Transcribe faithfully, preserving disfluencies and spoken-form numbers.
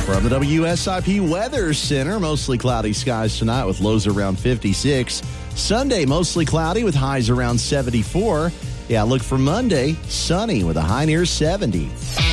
From the W S I P Weather Center, mostly cloudy skies tonight with lows around fifty-six. Sunday, mostly cloudy with highs around seventy-four. Yeah, look for Monday, sunny with a high near seventy.